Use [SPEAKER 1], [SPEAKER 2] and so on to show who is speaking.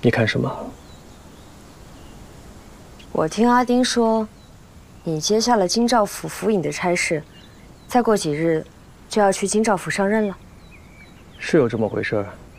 [SPEAKER 1] 你看什么？
[SPEAKER 2] 我听阿丁说，你接下了京兆府府尹的差事，再过几日就要去京兆府上任了。
[SPEAKER 1] 是有这么回事儿，